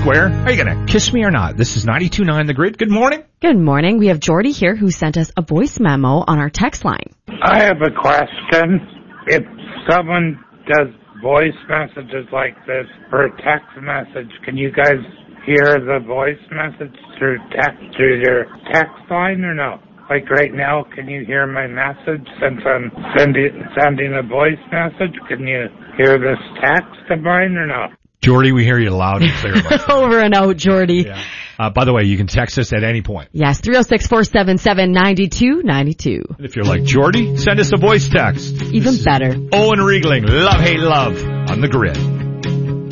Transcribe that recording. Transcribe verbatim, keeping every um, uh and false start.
square. Are you going to kiss me or not? This is ninety-two point nine The Grid. Good morning. Good morning. We have Jordy here who sent us a voice memo on our text line. I have a question. If someone does voice messages like this or a text message, can you guys hear the voice message through text, through your text line or no? Like right now, can you hear my message since I'm sending, sending a voice message? Can you hear this text of mine or no? Jordy, we hear you loud and clear. Over and out, Jordy. Yeah. Uh, by the way, you can text us at any point. Yes, three oh six, four seven seven, nine two nine two. And if you're like Jordy, send us a voice text. Even better. Owen Riegling, Love Hate Love on The Grid.